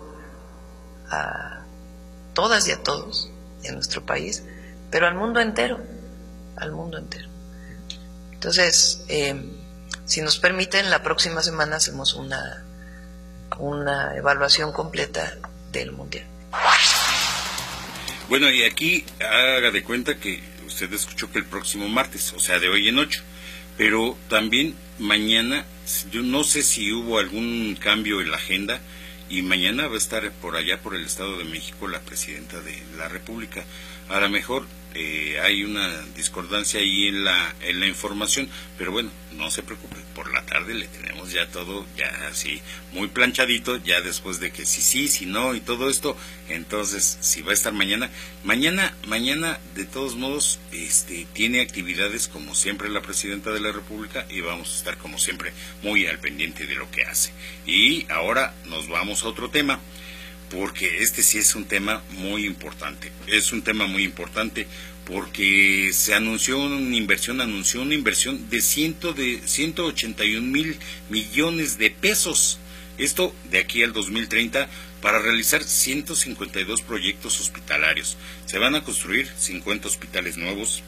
S9: a todas y a todos en nuestro país, pero al mundo entero, al mundo entero. Entonces, eh, si nos permiten, la próxima semana hacemos una, una evaluación completa del Mundial.
S6: Bueno, y aquí haga de cuenta que usted escuchó que el próximo martes, o sea, de hoy en ocho, pero también mañana, yo no sé si hubo algún cambio en la agenda, y mañana va a estar por allá, por el Estado de México, la presidenta de la República. A lo mejor eh, hay una discordancia ahí en la en la información, pero bueno, no se preocupe, por la tarde le tenemos ya todo, ya así, muy planchadito, ya después de que sí, sí, sí, no, y todo esto. Entonces, si va a estar mañana, mañana, mañana, de todos modos, este, tiene actividades como siempre la presidenta de la República, y vamos a estar como siempre muy al pendiente de lo que hace. Y ahora nos vamos a otro tema, porque este sí es un tema muy importante, es un tema muy importante porque se anunció una inversión, anunció una inversión de, ciento de ciento ochenta y un mil millones de pesos, esto de aquí al dos mil treinta, para realizar ciento cincuenta y dos proyectos hospitalarios. Se van a construir cincuenta hospitales nuevos,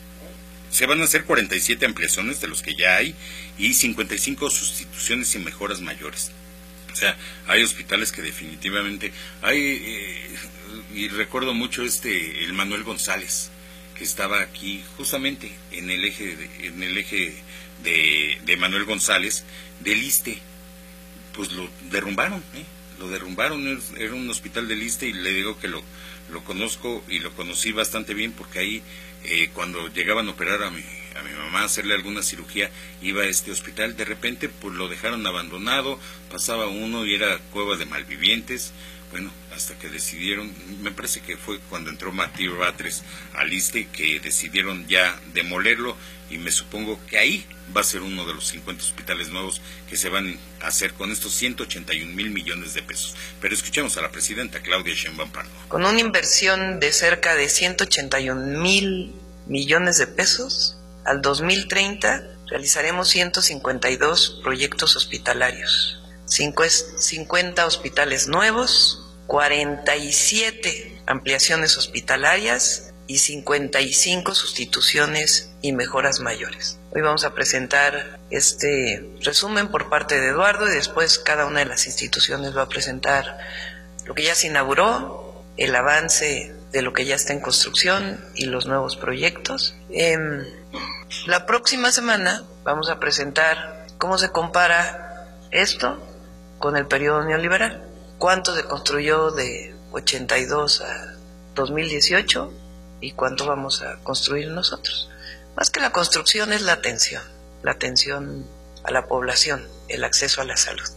S6: se van a hacer cuarenta y siete ampliaciones de los que ya hay y cincuenta y cinco sustituciones y mejoras mayores. O sea, hay hospitales que definitivamente hay, eh, y recuerdo mucho este, el Manuel González, que estaba aquí justamente en el eje de, en el eje de, de Manuel González, del ISSSTE, pues lo derrumbaron, ¿eh? lo derrumbaron, era un hospital del ISSSTE, y le digo que lo, lo conozco y lo conocí bastante bien, porque ahí eh, cuando llegaban a operar a mi, a mi mamá, a hacerle alguna cirugía, iba a este hospital. De repente pues lo dejaron abandonado, pasaba uno y era cueva de malvivientes. Bueno, hasta que decidieron, me parece que fue cuando entró Martí Batres al ISSSTE, que decidieron ya demolerlo, y me supongo que ahí va a ser uno de los cincuenta hospitales nuevos que se van a hacer con estos ciento ochenta y un mil millones de pesos. Pero escuchemos a la presidenta Claudia Sheinbaum Pardo.
S9: Con una inversión de cerca de ciento ochenta y un mil millones de pesos, al dos mil treinta realizaremos ciento cincuenta y dos proyectos hospitalarios, cincuenta hospitales nuevos, cuarenta y siete ampliaciones hospitalarias y cincuenta y cinco sustituciones y mejoras mayores. Hoy vamos a presentar este resumen por parte de Eduardo y después cada una de las instituciones va a presentar lo que ya se inauguró, el avance de lo que ya está en construcción y los nuevos proyectos. Eh, la próxima semana vamos a presentar cómo se compara esto con el periodo neoliberal. Cuánto se construyó de ochenta y dos a dos mil dieciocho y cuánto vamos a construir nosotros. Más que la construcción es la atención, la atención a la población, el acceso a la salud.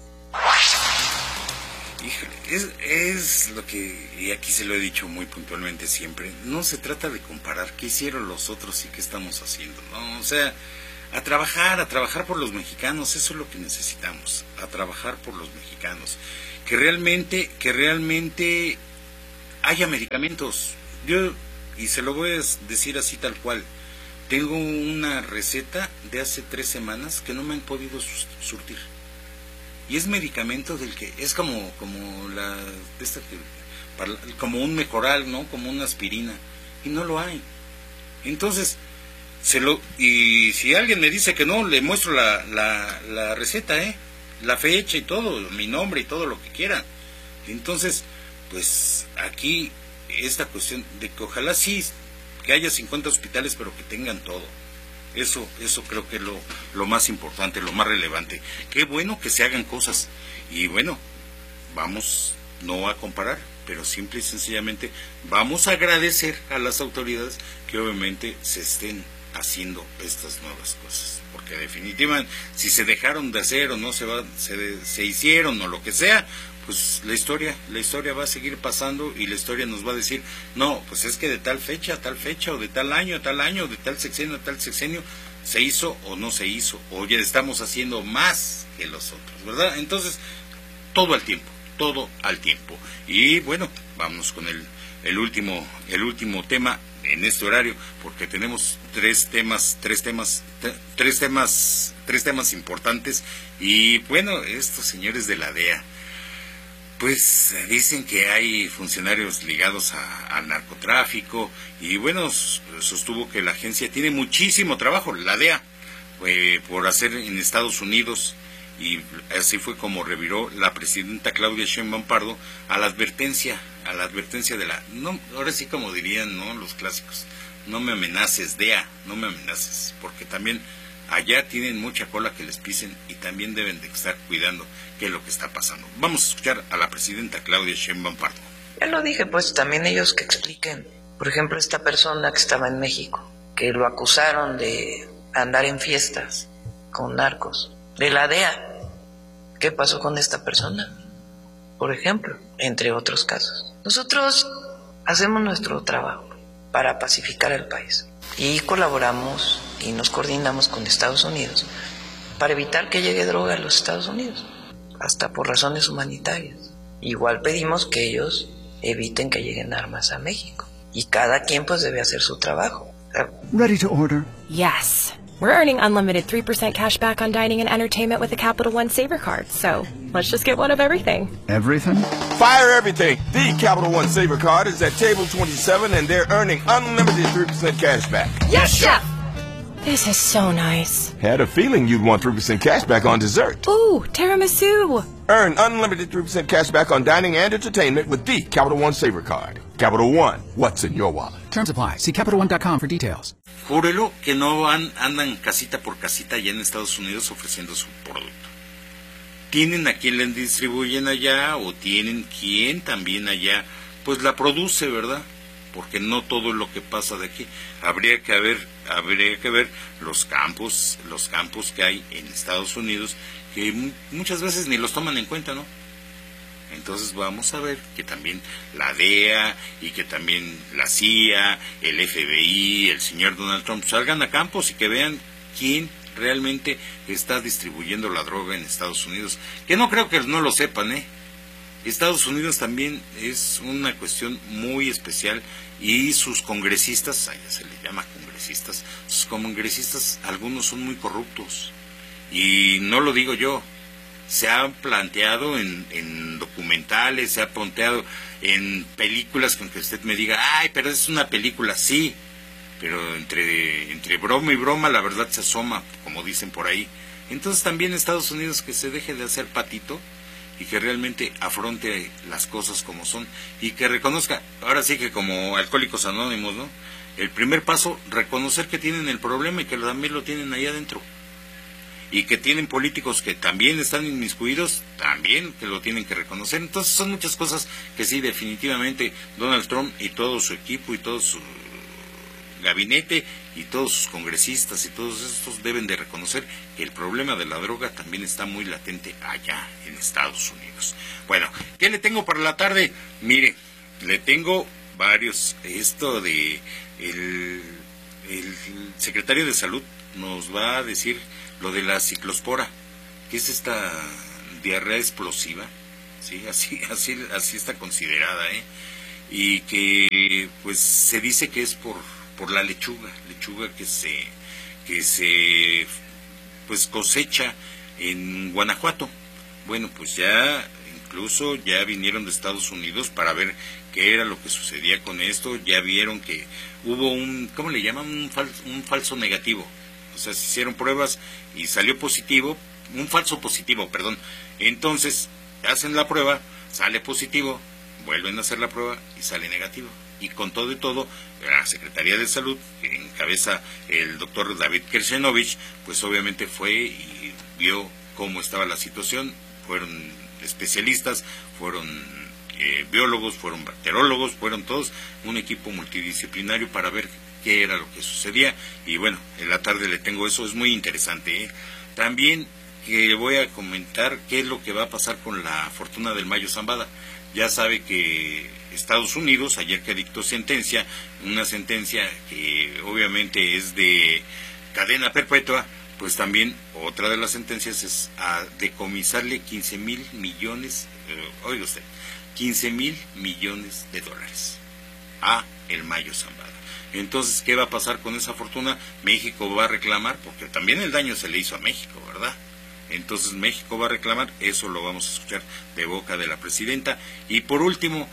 S6: Híjole, es, es lo que, y aquí se lo he dicho muy puntualmente siempre, no se trata de comparar qué hicieron los otros y qué estamos haciendo, ¿no? O sea, a trabajar, a trabajar por los mexicanos, eso es lo que necesitamos, a trabajar por los mexicanos, que realmente, que realmente haya medicamentos. Yo, y se lo voy a decir así tal cual, tengo una receta de hace tres semanas que no me han podido surtir. Y es medicamento del que es como como la esta que, para, como un Mecoral, ¿no? Como una aspirina, y no lo hay. Entonces, se lo y si alguien me dice que no, le muestro la la, la receta, eh, la fecha y todo, mi nombre y todo lo que quiera. Entonces, pues aquí esta cuestión de que ojalá sí que haya cincuenta hospitales, pero que tengan todo. Eso eso creo que es lo, lo más importante, lo más relevante. Qué bueno que se hagan cosas. Y bueno, vamos no a comparar, pero simple y sencillamente vamos a agradecer a las autoridades que obviamente se estén haciendo estas nuevas cosas. Porque definitivamente, si se dejaron de hacer o no se va, se, se hicieron o lo que sea, pues la historia, la historia va a seguir pasando y la historia nos va a decir, no, pues es que de tal fecha a tal fecha, o de tal año a tal año, o de tal sexenio a tal sexenio, se hizo o no se hizo, o ya estamos haciendo más que los otros, ¿verdad? Entonces, todo al tiempo, todo al tiempo. Y bueno, vamos con el, el último, el último tema en este horario, porque tenemos tres temas, tres temas, tres temas, tres temas importantes, y bueno, estos señores de la D E A, pues dicen que hay funcionarios ligados a, al narcotráfico y bueno, sostuvo que la agencia tiene muchísimo trabajo, la D E A, eh, por hacer en Estados Unidos, y así fue como reviró la presidenta Claudia Sheinbaum Pardo a la advertencia, a la advertencia de la, no, ahora sí como dirían, ¿no?, los clásicos, no me amenaces D E A, no me amenaces, porque también allá tienen mucha cola que les pisen y también deben de estar cuidando qué es lo que está pasando. Vamos a escuchar a la presidenta Claudia Sheinbaum Pardo.
S9: Ya lo dije, pues también ellos que expliquen. Por ejemplo, esta persona que estaba en México, que lo acusaron de andar en fiestas con narcos, de la D E A. ¿Qué pasó con esta persona? Por ejemplo, entre otros casos. Nosotros hacemos nuestro trabajo para pacificar el país y colaboramos y nos coordinamos con Estados Unidos para evitar que llegue droga a los Estados Unidos, hasta por razones humanitarias. Igual pedimos que ellos eviten que lleguen armas a México, y cada quien pues debe hacer su trabajo.
S12: Ready to order?
S10: Yes. We're earning unlimited three percent cash back on dining and entertainment with the Capital One Saver Card, so let's just get one of everything.
S12: Everything?
S11: Fire everything! The Capital One Saver Card is at table twenty-seven and they're earning unlimited three percent cash back.
S10: Yes, Chef! This is so nice.
S11: Had a feeling you'd want three percent cash back on dessert.
S10: Ooh, tiramisu!
S11: Earn unlimited three percent cash back on dining and entertainment with the Capital One Saver Card. Capital One, what's in your wallet?
S3: Terms apply. See Capital One dot com for details.
S6: Júrelo que no van, andan casita por casita allá en Estados Unidos ofreciendo su producto. Tienen a quien le distribuyen allá, o tienen quien también allá pues la produce, ¿verdad? Porque no todo es lo que pasa de aquí. Habría que ver, habría que ver los campos, los campos que hay en Estados Unidos, que muchas veces ni los toman en cuenta, ¿no? Entonces vamos a ver que también la D E A y que también la C I A, el F B I, el señor Donald Trump salgan a campos y que vean quién realmente está distribuyendo la droga en Estados Unidos. Que no creo que no lo sepan, ¿eh? Estados Unidos también es una cuestión muy especial, y sus congresistas, allá se les llama congresistas, sus congresistas algunos son muy corruptos, y no lo digo yo, se ha planteado en, en documentales, se ha planteado en películas con que usted me diga, ay, pero es una película, sí, pero entre, entre broma y broma la verdad se asoma, como dicen por ahí. Entonces también Estados Unidos que se deje de hacer patito y que realmente afronte las cosas como son y que reconozca, ahora sí que como Alcohólicos Anónimos, ¿no? El primer paso, reconocer que tienen el problema y que también lo tienen ahí adentro. Y que tienen políticos que también están inmiscuidos, también que lo tienen que reconocer. Entonces son muchas cosas que sí, definitivamente Donald Trump y todo su equipo y todo su gabinete y todos sus congresistas y todos estos deben de reconocer que el problema de la droga también está muy latente allá en Estados Unidos. Bueno, ¿qué le tengo para la tarde? Mire, le tengo varios, esto de el, el secretario de Salud nos va a decir lo de la ciclospora, que es esta diarrea explosiva, sí, así, así, así está considerada, ¿eh? Y que pues se dice que es por por la lechuga, lechuga que se que se pues cosecha en Guanajuato. Bueno, pues ya incluso ya vinieron de Estados Unidos para ver qué era lo que sucedía con esto, ya vieron que hubo un, ¿cómo le llaman? Un, fal, un falso negativo, o sea, se hicieron pruebas y salió positivo, un falso positivo, perdón, entonces hacen la prueba, sale positivo, vuelven a hacer la prueba y sale negativo, y con todo y todo, la Secretaría de Salud, que encabeza el doctor David Kershenovich, pues obviamente fue y vio cómo estaba la situación, fueron especialistas, fueron Eh, biólogos, fueron bacteriólogos, fueron todos un equipo multidisciplinario para ver qué era lo que sucedía, y bueno, en la tarde le tengo eso, es muy interesante, ¿eh? También que voy a comentar qué es lo que va a pasar con la fortuna del Mayo Zambada. Ya sabe que Estados Unidos, ayer que dictó sentencia, una sentencia que obviamente es de cadena perpetua, pues también otra de las sentencias es a decomisarle quince mil millones, eh, oiga usted, quince mil millones de dólares a el Mayo Zambada. Entonces, ¿qué va a pasar con esa fortuna? México va a reclamar, porque también el daño se le hizo a México, ¿verdad? Entonces México va a reclamar, eso lo vamos a escuchar de boca de la presidenta. Y por último,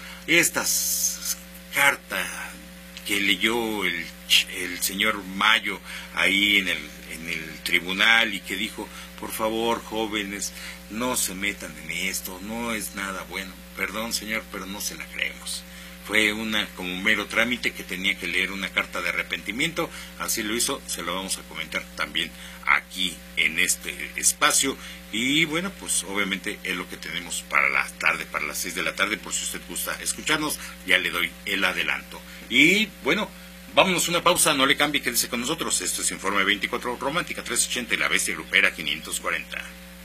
S6: estas cartas que leyó el, el señor Mayo ahí en el, en el tribunal y que dijo, por favor, jóvenes, no se metan en esto, no es nada bueno. Perdón, señor, pero no se la creemos. Fue una como mero trámite que tenía que leer una carta de arrepentimiento, así lo hizo, se lo vamos a comentar también aquí en este espacio. Y bueno, pues obviamente es lo que tenemos para la tarde, para las seis de la tarde, por si usted gusta escucharnos, ya le doy el adelanto. Y bueno, vámonos a una pausa, no le cambie, quédese con nosotros. Esto es Informe veinticuatro Romántica trescientos ochenta y La Bestia Grupera quinientos cuarenta.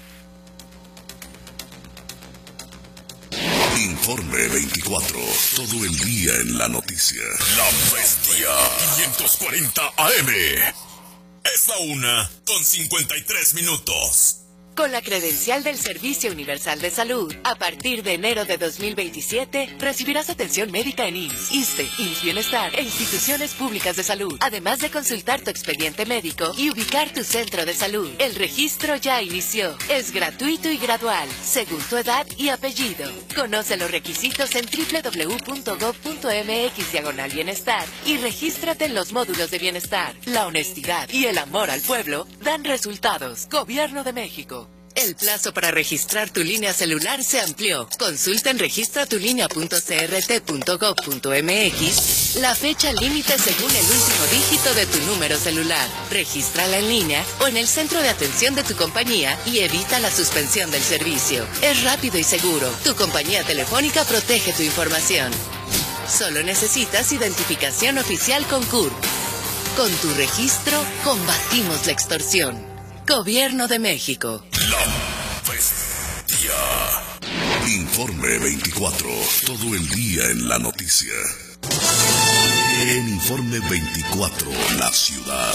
S5: Informe veinticuatro, todo el día en la noticia. La Bestia quinientos cuarenta A M. Es la una con cincuenta y tres minutos.
S12: Con la credencial del Servicio Universal de Salud, a partir de enero de dos mil veintisiete, recibirás atención médica en I M S S, ISSSTE, I M S S Bienestar e instituciones públicas de salud, además de consultar tu expediente médico y ubicar tu centro de salud. El registro ya inició. Es gratuito y gradual, según tu edad y apellido. Conoce los requisitos en doble u doble u doble u punto gob punto eme equis diagonal bienestar y regístrate en los módulos de bienestar. La honestidad y el amor al pueblo dan resultados. Gobierno de México. El plazo para registrar tu línea celular se amplió. Consulta en registra tu línea punto c r t punto gob punto eme equis la fecha límite según el último dígito de tu número celular. Regístrala en línea o en el centro de atención de tu compañía y evita la suspensión del servicio. Es rápido y seguro. Tu compañía telefónica protege tu información. Solo necesitas identificación oficial con C U R P. Con tu registro, combatimos la extorsión. Gobierno de México.
S5: La Bestia. Informe veinticuatro. Todo el día en la noticia. En Informe veinticuatro, la ciudad.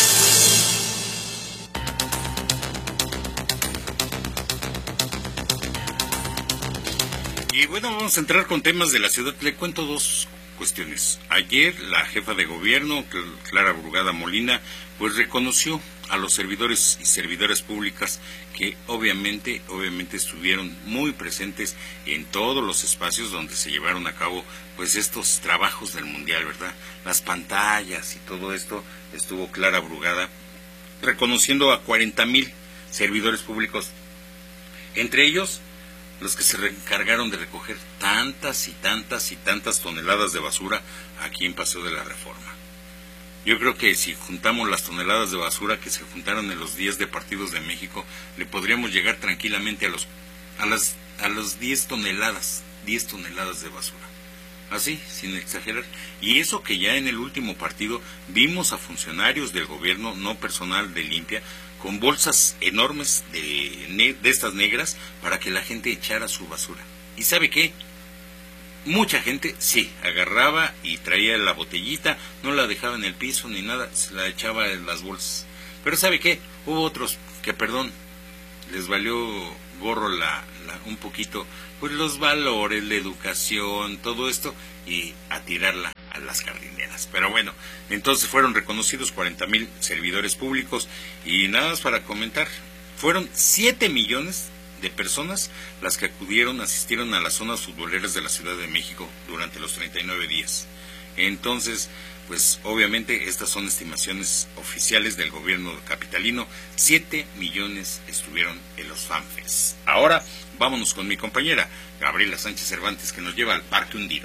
S6: Y bueno, vamos a entrar con temas de la ciudad. Le cuento dos cuestiones. Ayer la jefa de gobierno, Clara Brugada Molina, pues reconoció a los servidores y servidoras públicas que obviamente, obviamente estuvieron muy presentes en todos los espacios donde se llevaron a cabo pues estos trabajos del Mundial, ¿verdad? Las pantallas y todo esto estuvo Clara Brugada reconociendo a cuarenta mil servidores públicos, entre ellos los que se encargaron de recoger tantas y tantas y tantas toneladas de basura aquí en Paseo de la Reforma. Yo creo que si juntamos las toneladas de basura que se juntaron en los días de partidos de México, le podríamos llegar tranquilamente a los a las a las diez toneladas, diez toneladas de basura. Así, sin exagerar. Y eso que ya en el último partido vimos a funcionarios del gobierno, no personal de limpia, con bolsas enormes de, ne de estas negras para que la gente echara su basura. ¿Y sabe qué? Mucha gente, sí, agarraba y traía la botellita, no la dejaba en el piso ni nada, se la echaba en las bolsas. Pero ¿sabe qué? Hubo otros que, perdón, les valió gorro la, la, un poquito, pues los valores, la educación, todo esto, y a tirarla a las jardineras. Pero bueno, entonces fueron reconocidos cuarenta mil servidores públicos, y nada más para comentar, fueron siete millones de personas las que acudieron, asistieron a las zonas futboleras de la Ciudad de México durante los treinta y nueve días. Entonces, pues obviamente estas son estimaciones oficiales del gobierno capitalino. siete millones estuvieron en los FanFest. Ahora vámonos con mi compañera Gabriela Sánchez Cervantes, que nos lleva al Parque Hundido.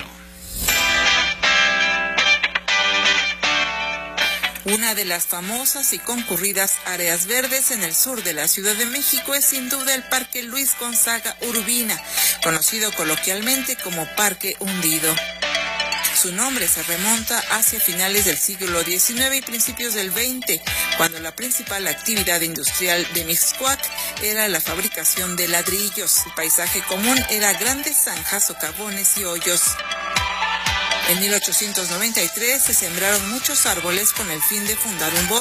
S13: Una de las famosas y concurridas áreas verdes en el sur de la Ciudad de México es sin duda el Parque Luis Gonzaga Urbina, conocido coloquialmente como Parque Hundido. Su nombre se remonta hacia finales del siglo diecinueve y principios del veinte, cuando la principal actividad industrial de Mixcoac era la fabricación de ladrillos. El paisaje común era grandes zanjas, socavones y hoyos. En mil ochocientos noventa y tres se sembraron muchos árboles con el fin de fundar un bosque.